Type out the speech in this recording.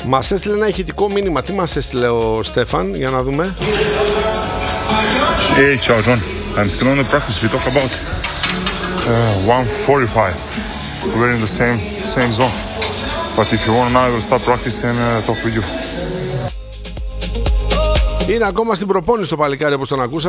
Μας έστειλε ένα ηχητικό μήνυμα. Τι μας έστειλε ο Στέφαν, για να δούμε. Hey, ciao John. I'm still on the practice. We talk about 1:45. We're in the same zone. But if you want now, I will start practice and talk with you. Είναι ακόμα στην προπόνηση το παλικάρι, όπως τον ακούσατε.